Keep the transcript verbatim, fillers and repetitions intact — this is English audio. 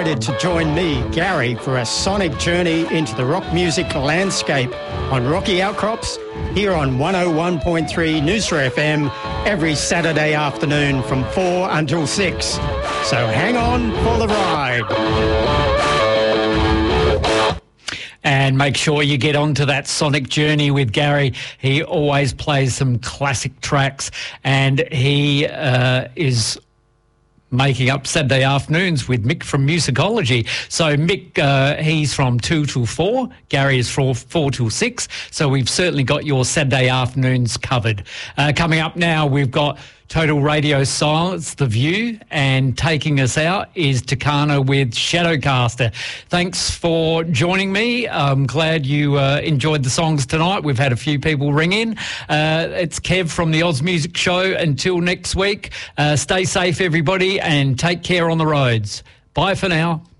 excited to join me, Gary, for a sonic journey into the rock music landscape on Rocky Outcrops here on one oh one point three Noosa F M every Saturday afternoon from four until six. So hang on for the ride. And make sure you get onto that sonic journey with Gary. He always plays some classic tracks, and he uh, is making up Saturday afternoons with Mick from Musicology. So Mick, uh, he's from two till four. Gary is from four till six. So we've certainly got your Saturday afternoons covered. Uh, coming up now, we've got Total Radio Silence, The View, and taking us out is Takana with Shadowcaster. Thanks for joining me. I'm glad you uh, enjoyed the songs tonight. We've had a few people ring in. Uh, it's Kev from the Oz Music Show. Until next week, uh, stay safe, everybody, and take care on the roads. Bye for now.